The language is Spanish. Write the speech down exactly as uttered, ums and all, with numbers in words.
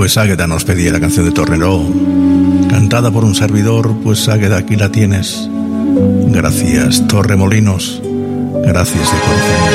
Pues Águeda nos pedía la canción de Torneró, cantada por un servidor. Pues Águeda, aquí la tienes. Gracias, Torremolinos, gracias de corazón.